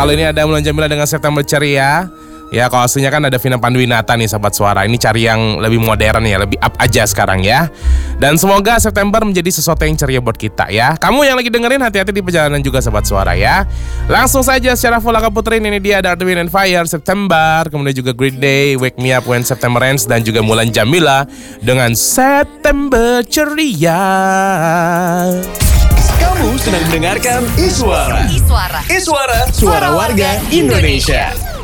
Kalau ini ada Mulan Jamila dengan September Ceria. Ya, kalau aslinya kan ada Vina Panduwinata nih Sobat Suara. Ini cari yang lebih modern ya, lebih up aja sekarang ya. Dan semoga September menjadi sesuatu yang ceria buat kita ya. Kamu yang lagi dengerin hati-hati di perjalanan juga Sobat Suara ya. Langsung saja secara full aku puterin, ini dia ada Earth, Wind and Fire, September. Kemudian juga Green Day, Wake Me Up When September Ends. Dan juga Mulan Jamila dengan September Ceria. Kamu sedang mendengarkan Iswara. Iswara. Iswara, suara warga Indonesia.